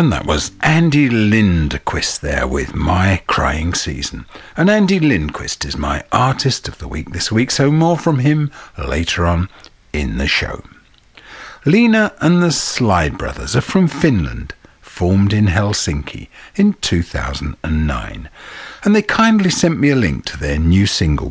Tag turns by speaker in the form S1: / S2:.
S1: And that was Andy Lindquist there with My Crying Season. And Andy Lindquist is my artist of the week this week, so more from him later on in the show. Lena and the Slide Brothers are from Finland, formed in Helsinki in 2009. And they kindly sent me a link to their new single